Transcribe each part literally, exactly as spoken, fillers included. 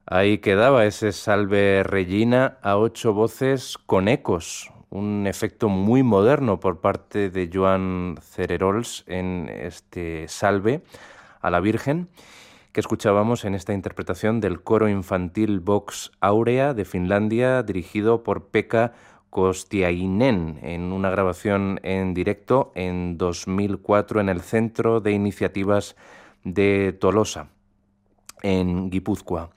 Ahí quedaba ese Salve Regina a ocho voces con ecos, un efecto muy moderno por parte de Joan Cererols en este Salve a la Virgen que escuchábamos en esta interpretación del coro infantil Vox Aurea de Finlandia, dirigido por Pekka Kostiainen, en una grabación en directo en dos mil cuatro en el Centro de Iniciativas de Tolosa, en Guipúzcoa.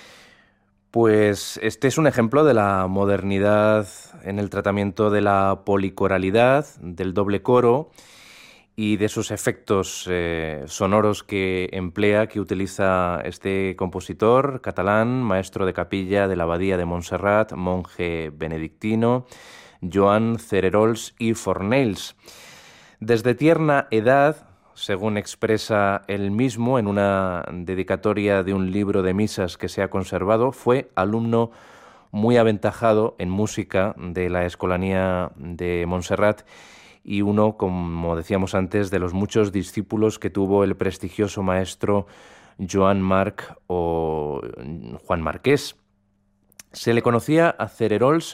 Pues este es un ejemplo de la modernidad en el tratamiento de la policoralidad, del doble coro y de esos efectos eh, sonoros que emplea, que utiliza este compositor catalán, maestro de capilla de la Abadía de Montserrat, monje benedictino, Joan Cererols i Fornells. Desde tierna edad, según expresa él mismo en una dedicatoria de un libro de misas que se ha conservado, fue alumno muy aventajado en música de la Escolanía de Montserrat y uno, como decíamos antes, de los muchos discípulos que tuvo el prestigioso maestro Joan Marc o Juan Marqués. Se le conocía a Cererols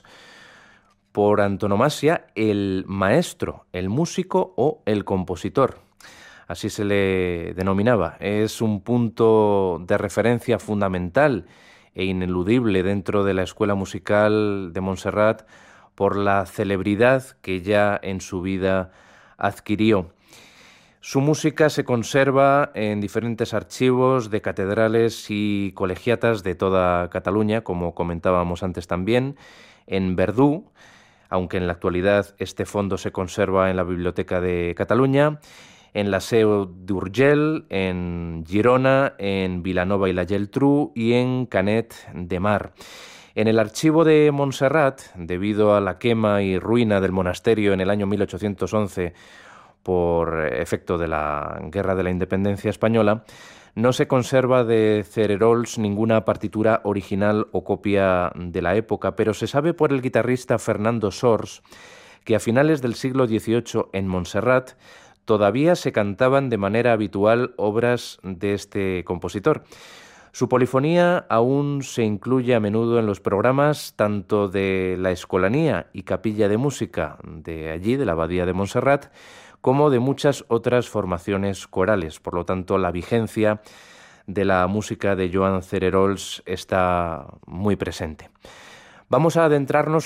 por antonomasia el maestro, el músico o el compositor. Así se le denominaba. Es un punto de referencia fundamental e ineludible dentro de la Escuela Musical de Montserrat por la celebridad que ya en su vida adquirió. Su música se conserva en diferentes archivos de catedrales y colegiatas de toda Cataluña, como comentábamos antes también, en Verdú, aunque en la actualidad este fondo se conserva en la Biblioteca de Cataluña, en la Seu d'Urgell, en Girona, en Vilanova i la Geltrú y en Canet de Mar. En el archivo de Montserrat, debido a la quema y ruina del monasterio en el año mil ochocientos once por efecto de la Guerra de la Independencia Española, no se conserva de Cererols ninguna partitura original o copia de la época, pero se sabe por el guitarrista Fernando Sors que a finales del siglo dieciocho en Montserrat todavía se cantaban de manera habitual obras de este compositor. Su polifonía aún se incluye a menudo en los programas tanto de la Escolanía y Capilla de Música de allí, de la Abadía de Montserrat, como de muchas otras formaciones corales. Por lo tanto, la vigencia de la música de Joan Cererols está muy presente. Vamos a adentrarnos